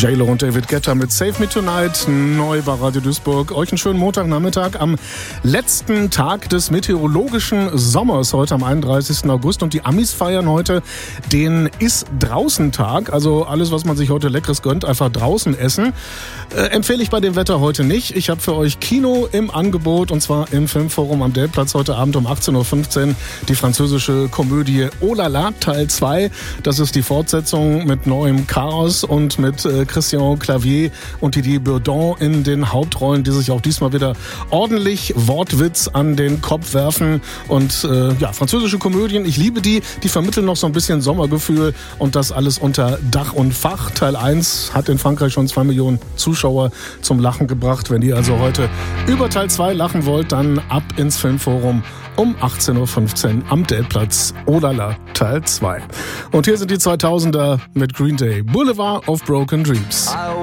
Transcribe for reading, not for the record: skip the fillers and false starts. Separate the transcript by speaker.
Speaker 1: J.Lo und David Guetta mit Save Me Tonight, neu bei Radio Duisburg. Euch einen schönen Montagnachmittag am letzten Tag des meteorologischen Sommers, heute am 31. August. Und die Amis feiern heute den Ist-Draußen-Tag. Also alles, was man sich heute Leckeres gönnt, einfach draußen essen. Empfehle ich bei dem Wetter heute nicht. Ich habe für euch Kino im Angebot, und zwar im Filmforum am Deltplatz heute Abend um 18.15 Uhr. Die französische Komödie Oh la la, Teil 2. Das ist die Fortsetzung mit neuem Chaos und mit Christian Clavier und Didier Bourdon in den Hauptrollen, die sich auch diesmal wieder ordentlich Wortwitz an den Kopf werfen. Und französische Komödien, ich liebe die vermitteln noch so ein bisschen Sommergefühl, und das alles unter Dach und Fach. Teil 1 hat in Frankreich schon 2 Millionen Zuschauer zum Lachen gebracht. Wenn ihr also heute über Teil 2 lachen wollt, dann ab ins Filmforum um 18.15 Uhr am Deltplatz. Oh la la, Teil 2. Und hier sind die 2000er mit Green Day, Boulevard of Broken Dreams.